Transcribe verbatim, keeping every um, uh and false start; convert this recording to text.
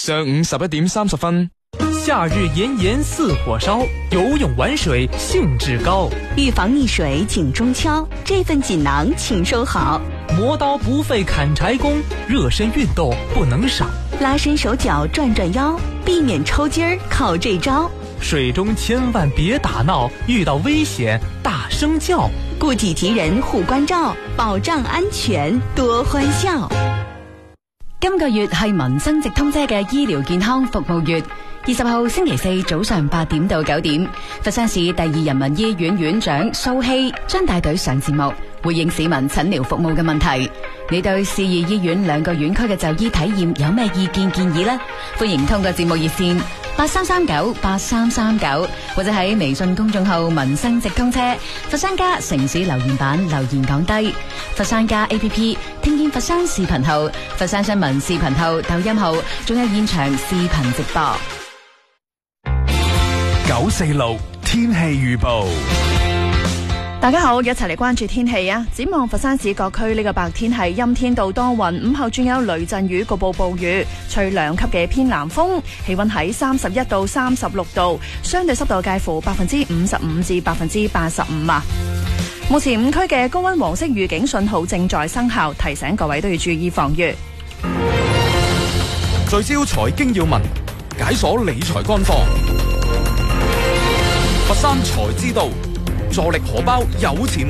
上午十一點三十分。 夏日炎炎似火燒，游泳玩水興致高。 預防溺水緊中敲，這份錦囊請收好。 磨刀不費砍柴工，熱身運動不能少。 拉伸手腳轉轉腰，避免抽筋兒靠這招。 水中千萬別打鬧，遇到危險大聲叫。 顧己及人護關照，保障安全多歡笑。 今個月係民生直通車嘅醫療健康服務月。二十號星期四早上八點到九點，佛山市第二人民醫院院長蘇希將帶隊上節目，回應市民診療服務嘅問題。你對市二醫院兩個院區嘅就醫體驗有咩意見建議呢？歡迎通過節目熱線八三三九八三三九，或者喺微信公眾號民生直通車佛山家城市留言板留言講低。佛山家 A P P 聽見佛山視頻號、佛山新聞視頻號、抖音號，仲有現場視頻直播。 九四六天氣預報。 大家好，一齊嚟關注天氣啊！展望佛山市各區呢個白天係陰天到多雲，午後轉有雷陣雨，局部暴雨，吹兩級嘅偏南風，氣溫喺三十一到三十六度，相對濕度介乎百分之五十五至百分之八十五啊！目前五區嘅高溫黃色預警信號正在生效，提醒各位都要注意防禦。 聚焦財經要聞，解鎖理財乾貨。佛山財之道，助力荷包有錢。